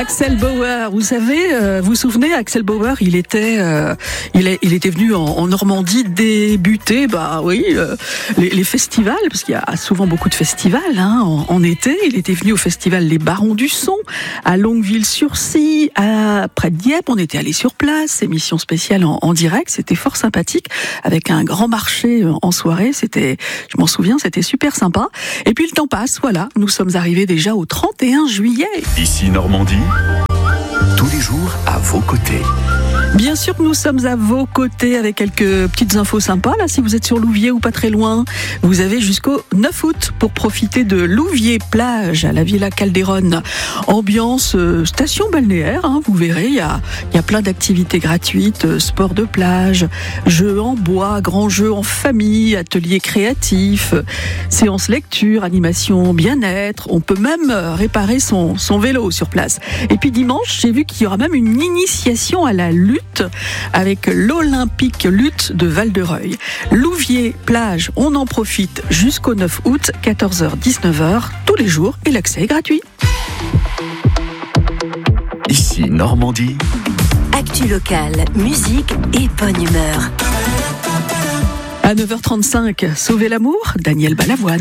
Axel Bauer, vous savez, vous vous souvenez, Axel Bauer, il était venu en Normandie débuter, les festivals, parce qu'il y a souvent beaucoup de festivals, en été. Il était venu au festival Les Barons du Son, à Longueville-sur-Scie, près de Dieppe. On était allé sur place, émission spéciale en direct. C'était fort sympathique, avec un grand marché en soirée. Je m'en souviens, c'était super sympa. Et puis le temps passe, voilà. Nous sommes arrivés déjà au 31 juillet. Ici Normandie, tous les jours à vos côtés. Bien sûr que nous sommes à vos côtés avec quelques petites infos sympas. Là, si vous êtes sur Louviers ou pas très loin, vous avez jusqu'au 9 août pour profiter de Louviers plage à la Villa Calderone. Ambiance station balnéaire, vous verrez, il y a plein d'activités gratuites, sport de plage, jeux en bois, grands jeux en famille, ateliers créatifs, séances lecture, animation bien-être. On peut même réparer son vélo sur place. Et puis dimanche, j'ai vu qu'il y aura même une initiation à la lutte avec l'Olympique Lutte de Val-de-Reuil. Louviers, plage, on en profite jusqu'au 9 août, 14h-19h, tous les jours, et l'accès est gratuit. Ici Normandie. Actu locale, musique et bonne humeur. À 9h35, Sauver l'amour, Daniel Balavoine.